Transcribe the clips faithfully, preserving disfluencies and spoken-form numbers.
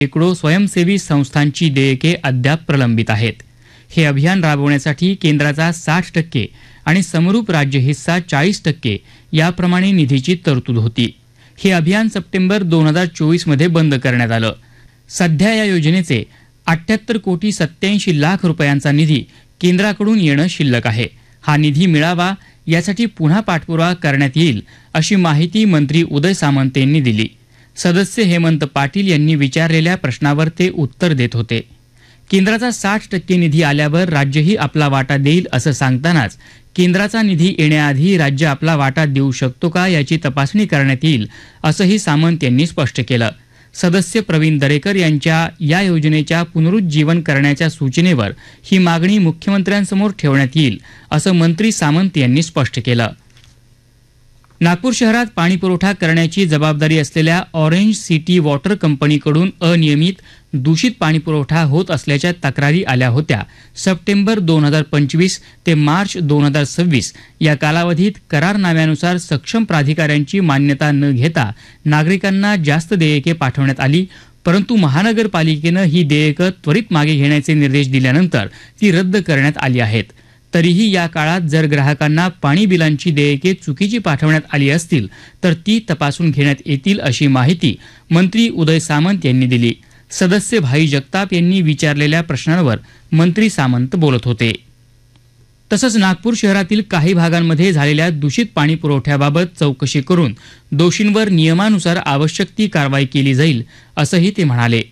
शेकडो स्वयंसेवी संस्थांची देयके अद्याप प्रलंबित आहेत. हे अभियान राबवण्यासाठी केंद्राचा साठ टक्के आणि समरूप राज्य हिस्सा चाळीस टक्के याप्रमाणे निधीची तरतूद होती. हे अभियान सप्टेंबर दोन हजार चोवीस मध्ये बंद करण्यात आलं. सध्या या योजनेचे अठ्ठ्याहत्तर कोटी सत्याऐंशी लाख रुपयांचा निधी केंद्राकडून येणं शिल्लक आहे. हा निधी मिळावा यासाठी पुन्हा पाठपुरावा करण्यात येईल अशी माहिती मंत्री उदय सामंत यांनी दिली. सदस्य हेमंत पाटील यांनी विचारलेल्या प्रश्नावर ते उत्तर देत होते. केंद्राचा साठ टक्के निधी आल्यावर राज्यही आपला वाटा देईल असं सांगतानाच केंद्राचा निधी येण्याआधी राज्य आपला वाटा देऊ शकतो का याची तपासणी करण्यात येईल असंही सामंत यांनी स्पष्ट केलं. सदस्य प्रवीण दरेकर यांच्या या योजनेच्या पुनरुज्जीवन करण्याच्या सूचनेवर ही मागणी मुख्यमंत्र्यांसमोर ठेवण्यात येईल असं मंत्री सामंत यांनी स्पष्ट केलं. नागपूर शहरात पाणीपुरवठा करण्याची जबाबदारी असलेल्या ऑरेंज सिटी वॉटर कंपनीकडून अनियमित दूषित पाणीपुरवठा होत असल्याच्या तक्रारी आल्या होत्या. सप्टेंबर दोन हजार पंचवीस ते मार्च दोन हजार सव्वीस या कालावधीत करारनाम्यानुसार सक्षम प्राधिकाऱ्यांची मान्यता न घेता नागरिकांना जास्त देयके पाठवण्यात आली. परंतु महानगरपालिकेनं ही देयकं त्वरित मागे घेण्याचे निर्देश दिल्यानंतर ती रद्द करण्यात आली आहेत. तरीही या काळात जर ग्राहकांना पाणी बिलांची देयके चुकीची पाठवण्यात आली असतील तर ती तपासून घेण्यात येतील अशी माहिती मंत्री उदय सामंत यांनी दिली. सदस्य भाई जगताप यांनी विचारलेल्या प्रश्नांवर मंत्री सामंत बोलत होते. तसंच नागपूर शहरातील काही भागांमध्ये झालेल्या दूषित पाणी पुरवठ्याबाबत चौकशी करून दोषींवर नियमानुसार आवश्यक ती कारवाई केली जाईल असंही ते म्हणाले.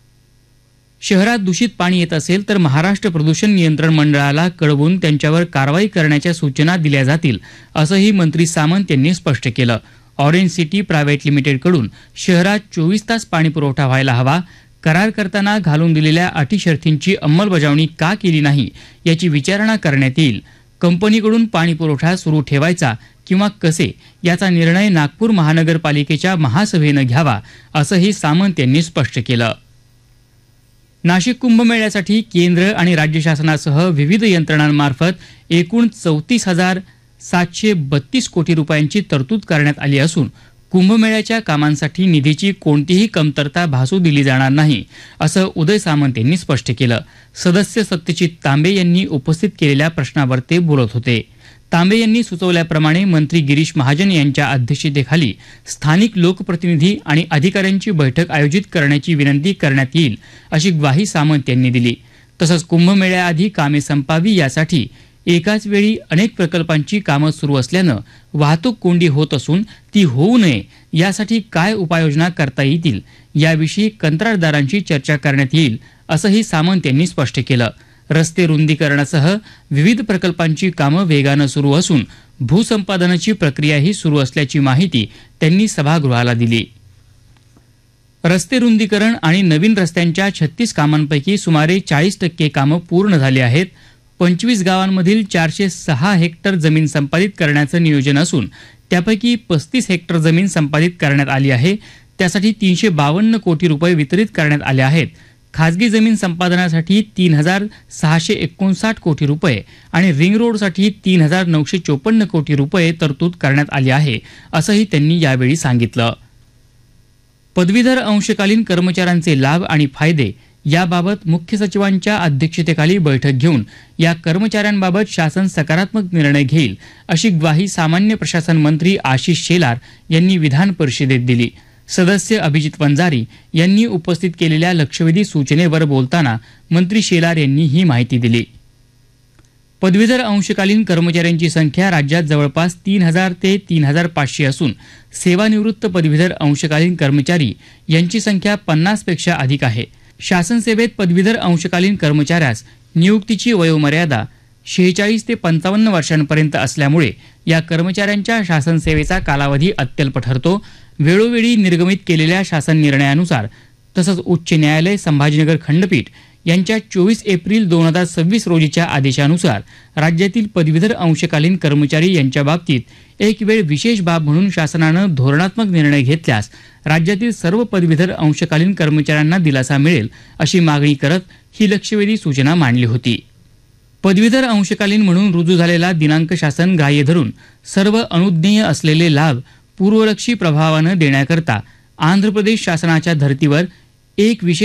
शहरात दूषित पाणी येत असेल तर महाराष्ट्र प्रदूषण नियंत्रण मंडळाला कळवून त्यांच्यावर कारवाई करण्याच्या सूचना दिल्या जातील असंही मंत्री सामंत यांनी स्पष्ट केलं. ऑरेंज सिटी प्रायव्हेट लिमिटेडकडून शहरात चोवीस तास पाणी पुरवठा व्हायला हवा, करार करताना घालून दिलेल्या अटी शर्तींची अंमलबजावणी का केली नाही याची विचारणा करण्यात येईल. कंपनीकडून पाणी पुरवठा सुरू ठेवायचा किंवा कसे याचा निर्णय नागपूर महानगरपालिकेच्या महासभेनं घ्यावा असंही सामंत यांनी स्पष्ट केलं. नाशिक कुंभमेळ्यासाठी केंद्र आणि राज्य शासनासह विविध यंत्रणांमार्फत एकूण चौतीस हजार सातशे बत्तीस कोटी रुपयांची तरतूद करण्यात आली असून कुंभमेळ्याच्या कामांसाठी निधीची कोणतीही कमतरता भासू दिली जाणार नाही असं उदय सामंत यांनी स्पष्ट केलं. सदस्य सत्यजित तांबे यांनी उपस्थित केलेल्या प्रश्नावर ते बोलत होते. तांबे यांनी सुचवल्याप्रमाणे मंत्री गिरीश महाजन यांच्या अध्यक्षतेखाली स्थानिक लोकप्रतिनिधी आणि अधिकाऱ्यांची बैठक आयोजित करण्याची विनंती करण्यात येईल अशी ग्वाही सामंत यांनी दिली. तसंच कुंभमेळ्याआधी कामे संपावी यासाठी एकाच वेळी अनेक प्रकल्पांची कामं सुरू असल्यानं वाहतूक कोंडी होत असून ती होऊ नये यासाठी काय उपाययोजना करता येतील याविषयी कंत्राटदारांशी चर्चा करण्यात येईल असंही सामंत यांनी स्पष्ट केलं. रस्ते रुंदीकरणासह विविध प्रकल्पांची कामं वेगानं सुरू असून भूसंपादनाची प्रक्रियाही सुरू असल्याची माहिती त्यांनी सभागृहाला दिली. रस्ते रुंदीकरण आणि नवीन रस्त्यांच्या छत्तीस कामांपैकी सुमारे चाळीस टक्के कामं पूर्ण झाली आहेत. पंचवीस गावांमधील चारशे सहा हेक्टर जमीन संपादित करण्याचं नियोजन असून त्यापैकी पस्तीस हेक्टर जमीन संपादित करण्यात आली आहे. त्यासाठी तीनशे बावन्न कोटी रुपये वितरित करण्यात आले आहेत. खाजगी जमीन संपादनासाठी तीन हजार सहाशे एकोणसाठ कोटी रुपये आणि रिंग रोडसाठी तीन हजार नऊशे चोपन्न कोटी रुपये तरतूद करण्यात आली आहे असंही त्यांनी यावेळी सांगितलं. पदवीधर अंशकालीन कर्मचाऱ्यांचे लाभ आणि फायदे याबाबत मुख्य सचिवांच्या अध्यक्षतेखाली बैठक घेऊन या कर्मचाऱ्यांबाबत शासन सकारात्मक निर्णय घेईल अशी ग्वाही सामान्य प्रशासन मंत्री आशिष शेलार यांनी विधान परिषदेत दिली. सदस्य अभिजित वंजारी यांनी उपस्थित केलेल्या लक्षवेधी सूचनेवर बोलताना मंत्री शेलार यांनी ही माहिती दिली. पदवीधर अंशकालीन कर्मचाऱ्यांची संख्या राज्यात जवळपास तीन हजार ते तीन हजार पाचशे असून सेवानिवृत्त पदवीधर अंशकालीन कर्मचारी यांची संख्या पन्नास पेक्षा अधिक आहे. शासन सेवेत पदवीधर अंशकालीन कर्मचाऱ्यास नियुक्तीची वयोमर्यादा शेहेचाळीस ते पंचावन्न वर्षांपर्यंत असल्यामुळे या कर्मचाऱ्यांच्या शासन सेवेचा कालावधी अत्यल्प ठरतो. वेळोवेळी निर्गमित केलेल्या शासन निर्णयानुसार तसंच उच्च न्यायालय संभाजीनगर खंडपीठ यांच्या चोवीस एप्रिल दोन हजार सव्वीस रोजीच्या आदेशानुसार राज्यातील पदवीधर अंशकालीन कर्मचारी यांच्या बाबतीत एक वेळ विशेष बाब म्हणून शासनानं धोरणात्मक निर्णय घेतल्यास राज्यातील सर्व पदवीधर अंशकालीन कर्मचाऱ्यांना दिलासा मिळेल अशी मागणी करत ही लक्षवेधी सूचना मांडली होती. पदवीधर अंशकालीन म्हणून रुजू झालेला दिनांक शासन ग्राह्य धरून सर्व अनुज्ञेय असलेले लाभ पूर्वलक्षी प्रभावानं देण्याकरता आंध्र प्रदेश शासनाच्या धर्तीवर एक विशेष